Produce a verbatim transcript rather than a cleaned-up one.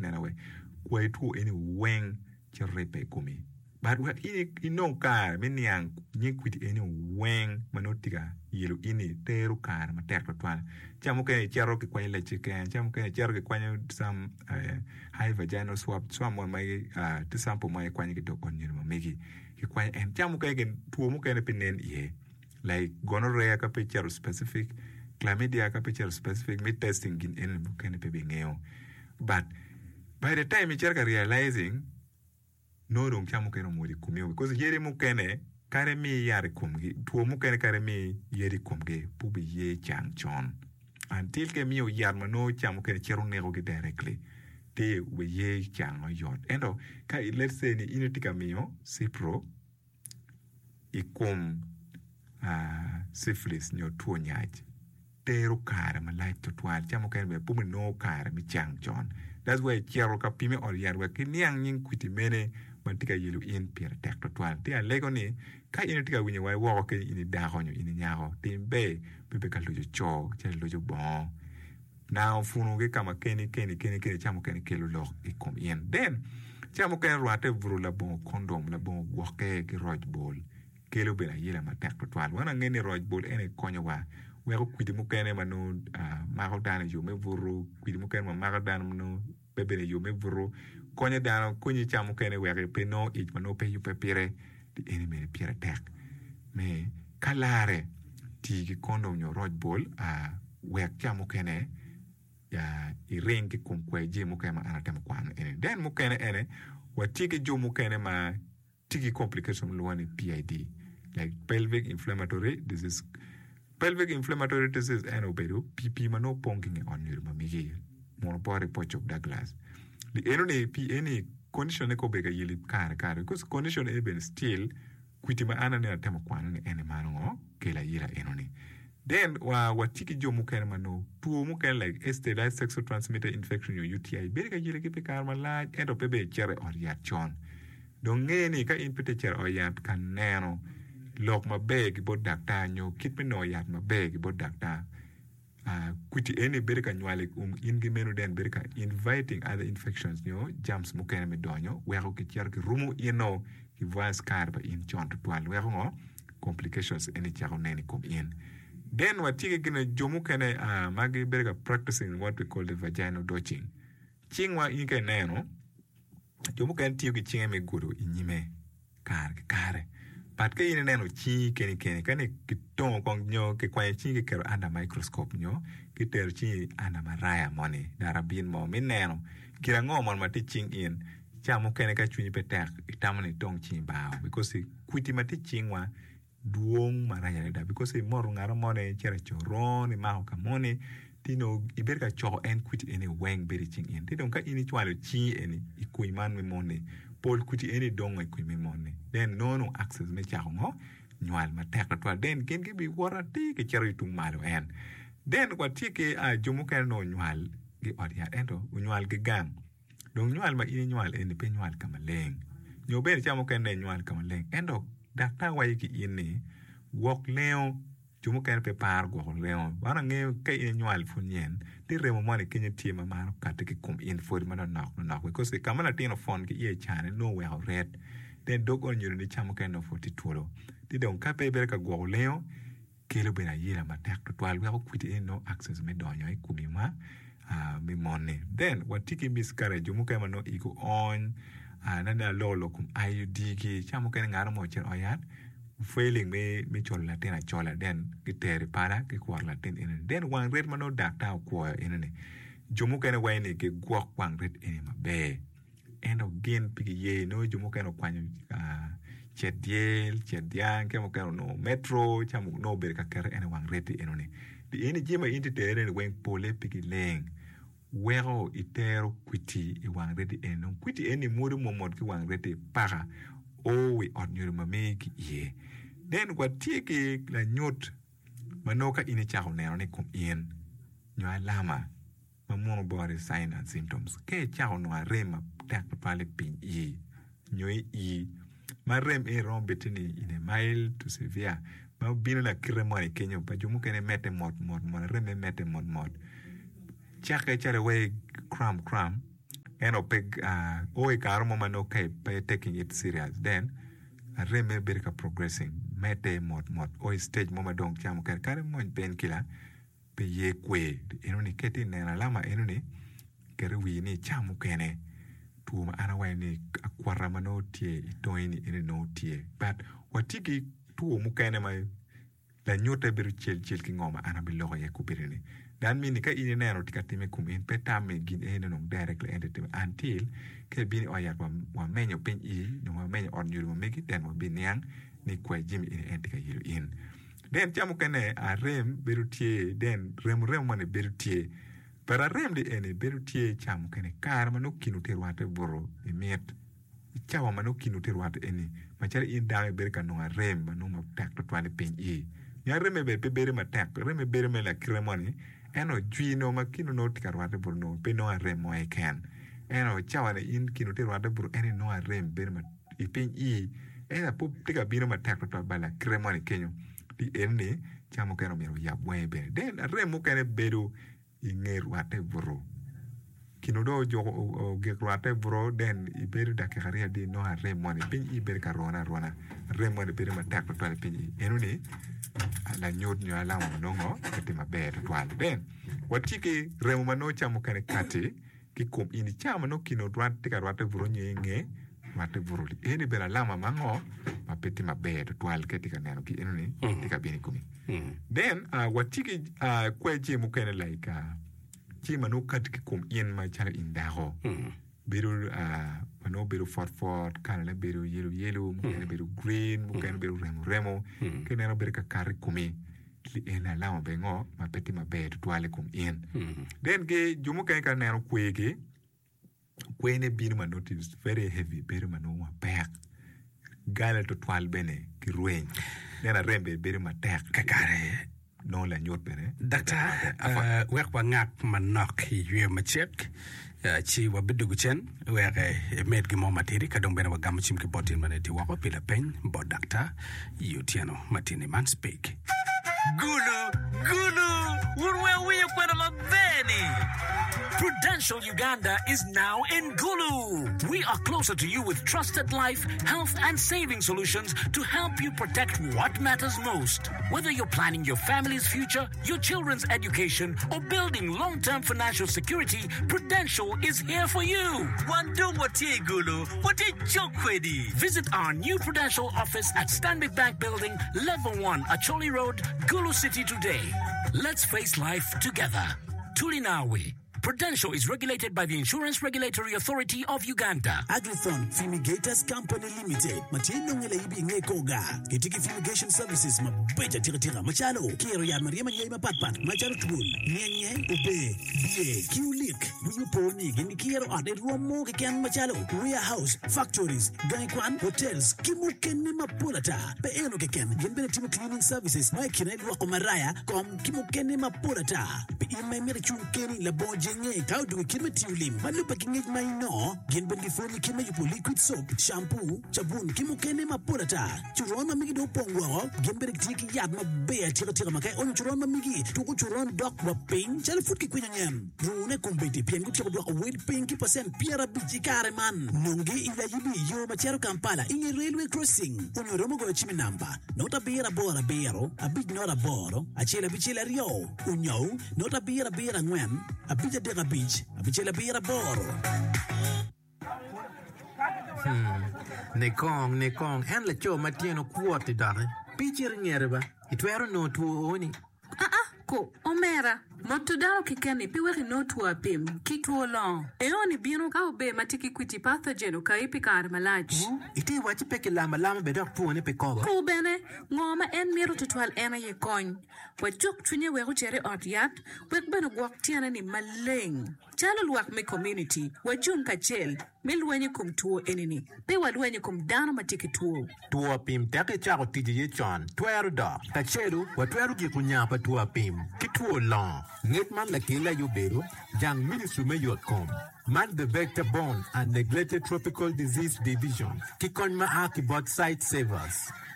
nena we kwai tu eni weng cherepe kumi but we ini ino kar meniang ni kwiti eni weng manotiga yelo ini teru kar ma tek twal chamo ke chero ke kwai leche ke chamo ke chero ke kwai some uh, high vaginal swab swam on my uh, to sample my kwai ke to on ma megi ke kwai en chamo ke gen tuo mo ke ne pinen ye like gonorrhea ka pe chero specific chlamydia ka pe chero specific me testing in en mo ke ne pe ngeo but by the time you start realizing no dong chamo ke no mo di kumio because yere mo kene kare mi yare kumgi tuo mo kene kare mi yeri kumgi pubi ye chang chon until ke mi o yar ma no chamo ke chero nego ke directly te we ye chang o yot endo ka let's say ni inetika mio cipro ikum uh, syphilis nyo tuo nyaj teru kare ma like to twal chamo ke be pubi no kare mi chang chon that's why chero ka pime or yar we ke niang ning kwiti mene mantika yelu in pere tek to twal ti alego ni ka in tika winye wai wo ke in da honyo in nyaho timbe bebe ka lojo cho che lojo bon now funu ke kama keni keni keni keni chamo keni kelu lo ikom in then chamo keni ruate vru la bon condom la bon woke ke roj bol kelu bela yela ma tek to twal wana ngeni roj bol ene konyo wa we ko kwidi mu kene manu ma ko dana yo me vuru kwidi mu kene ma ko dana no bebe ne yo me vuru konye dana konye chamu kene wege pe no ich mano pe yu pe pire di ene me pire tek me kalare ti ki kondo nyo roj bol a wek chamu kene ya i rengi kumkwe je mu kene ma anatema kwano ene den mu kene ene wa tiki jo mu kene ma tiki complication luwani P I D like pelvic inflammatory disease pelvic inflammatory disease ene obedo pipi mano ponginge on yur mamigi monopore pochok Douglas the any p any condition ne ko bega yili kare kare because condition e ben still kwitima ana ne atema kwano ne ene mano kela yira enoni then wa watiki jo mukene mano tuo mukene like S T I sexual transmitted infection U T I bega yili ke pikar malaj endo pebe chere or yat chon don ngeni ka inpute chere or yat kan neno lok ma beg bo dakta nyo kit me no yat ma beg bo dakta Uh, kuti ene berika nywale um ingi menu den berika inviting other infections nyo jams mukene me donyo weko ki tiar ki rumu ino ki voice karba in chon to twal weko ngo complications ene chako neni kom in then watike gina jomu kene uh, magi berika practicing what we call the vaginal dodging chingwa inke neno jomu kene tiyo ki chinge me guru inyime kare kare but ke ine neno chi keni keni kani kitongo kong nyo ke kwanye chi ke kero under microscope nyo ke ter chi under maraya moni darabin mo min neno kira ngo mon mati ching in chamo kene ka chunyi petek itamani tong chi bao because kwiti mati chingwa duong maraya neda because moru ngaro mone chere choron maho ka moni tino iberka cho en kwiti ene weng beri ching in tidong ka ini chwalo chi ene ikuiman me mone Paul kuti ene dongo ikuime mone then no no access me chako ngo nywal ma tek to then ken ke bi warati ke chero tung malo en then kwa tike a jomu kan no nywal ge odia endo nywal ge gang don nywal ma ine nywal ene pe nywal kama leng nyo ben chamo kan ne nywal kama leng endo dakta wa yiki ine wok leo jomu kan pe par go leo wana nge ke ine nywal funyen ti remo mane kenye tima mano kate ke kum in for mana nok nok because the kamana tino phone ke ye chane no we have read then dog on you ni chamo kan no forty twelve ti don ka pe berka go leo kele bena yela matak to twelve we kwiti no access me donyo e kumima ah me money then what tiki miscarriage jomu kan no iko on anana lolo kum I U D ki chamo kan ngaro mo cher oyat failing me me chol latin a chola den gitere para ke kwar latin in den wang red mano dakta ko in ne jomu kene wayne ke gwak wang red in ma be and again pigi ye no jomu kene kwanyo uh, chediel chedian ke mo kene no metro chamu no ber ka ker en wang red in ne di ene jema inte tere wen pole pigi leng wero itero kwiti e wang red in no kwiti ene modu momod ki wang red para o we on your mameki ye then what tiki la nyot manoka ini chao nero ne kum in nyo alama mamono body sign and symptoms ke chao no arema tak pale pin yi nyo yi marem e rom betini in a mild to severe ma bino la kremoni kenyo pa jumu kene mete mod mod mod reme mete mod mod chaka chare we cram cram eno peg uh, oi karo mama no kai by taking it serious then a reme berka progressing mete mot mot oi stage mama dong chamo kar kare mon ben kila pe ye kwe eno ni keti nena lama eno ni kere wi ni chamo kene tu ma ana wa ni akwara mano tie itoini ene no tie but watiki tu mu kene mai la nyota biru chel chel ki ngoma ana bi logo ye kupirini dan mini ka ini nero tika time kum in petame gin ene no directly entertainment until ke bini oyat wa, wa menyo pen i no wa menyo on yuru megi den wa biniang ni kwa jimi in entika yiru in den chamu kene a rem biru tie den rem rem mane biru tie para rem di ene biru tie chamu kene kar mano kinu terwate boro e met chawa mano kinu terwate eni machare in dame berka no a rem mano ma tak to twale pen i ya reme be be bere ma tak reme bere me la kremoni eno juino ma kinu no tikarwate boro no pe no a rem mo e ken eno chawa ne in kinu terwate boro ene no a rem bere ma i pen i ena pop tika bino ma tak to bala kremoni kenyo di ene chamu keno mero ya bwe be den a rem mo kene beru inger wate boro kino do jo ge wate boro den iberu da ke haria di no a rem mo ne pen i ber ka rona rona rem mo ne bere ma tak to pen i eno ni la nyot nyo ala mo nongo kete maber twal den watiki remo mano chamo kane kate ki kom ini chamo no kino dwat tika dwat buro nyenge mate buro li eni bela lama mango mapeti maber twal kete kaneno ki eni tika bini kumi then uh, watiki uh, kwe chimo kane like uh, chimo no kate ki kom in ma chara indaho biru uh, mano biru fort fort kana biru yellow yellow mukene biru green mukene biru remo remo kene no biru ka kari kumi li ena lama bengo ma peti ma bed twale kum in then ge jumu kene ka nero kwege kwene biru mano is very heavy biru mano ma back gala to twal bene ki ruin nena rembe biru ma tek kakare no la nyot bene doctor uh, wek wa ngak manok yue ma chek chi wa bidugu chen wege med gi mo materi ka dong bena wa gam chim ki botin maneti wa ko pila pen bo doctor Yutiano Matini man speak Gulu Gulu urwe we kwena mabeni Prudential Uganda is now in Gulu. We are closer to you with trusted life, health, and saving solutions to help you protect what matters most. Whether you're planning your family's future, your children's education, or building long-term financial security, Prudential is here for you. Visit our new Prudential office at Stanbic Bank Building, Level one, Acholi Road, Gulu City today. Let's face life together. Tulinawe. Prudential is regulated by the Insurance Regulatory Authority of Uganda. Agrifon Fumigators Company Limited. Matiendo ngela ibi ngekoga. Kitiki Fumigation Services mabeja tira tira machalo. Kiero ya Mariama nyema patpat. Machalo tubun. Nyenye ube. Bie. Kiulik. Wiyuponi. Gini kiero ade ruamo kikian machalo. Warehouse. Factories. Gaikwan. Hotels. Kimukeni mapulata. Peeno kikian. Genbele timu cleaning services. Maikina wako maraya. Kom kimukeni mapulata. Pe ime mire chukeni laboje how do we keep it to lim? But look at it, my no. Get bendy for the Kima liquid soap, shampoo, chabun, Kimukene Mapurata, Churoma Migido Pongo, Gimberic Tiki Yadma Bear, Tiramaka, on Churoma Migi, to go to run dock, what pain, Chalfuki Quinam, Rune Kumbeti, Piangucho, with pinky percent, Piera Bichikare man, Nungi, Ila Yubi, Yoromachero Kampala, in a railway crossing, on your Romogo Chiminamba, not a beer a bora beero, a big not a boro, a chela bichela rio, unyo, not a beer a beer and when, a bit de la beach, a bichela bira boro. Hmm. Nekong, nekong, en la cho matieno kuote dare. Pichir nyereba, itwero no tuo oni. Ah ah, ko, omera. Motodao kikeni piweki no tuwa pim, kituo long. Eoni bino ka ube matiki kwiti pathogen ukaipi kar malaji. Oh, iti wachi peke lama lama bedok tuo ne pekoba. Ko bene, ngoma en miro tutual ena ye kony. Wachuk chunye weku chere otiat, wek beno guak tiana ni maleng. Chalo luak me community, wachun kachel, milwenye kum tuo enini. Pe walwenye kum dano matiki tuo. Tuo pim teke chako tiji ye chan, tuero da. Kachelu, watuero kikunyapa tuo pim, kituo long. Netman la kila yubero, jang ministry yot kom. Man the vector-borne and neglected tropical disease division. Kikonma aki bot site savers.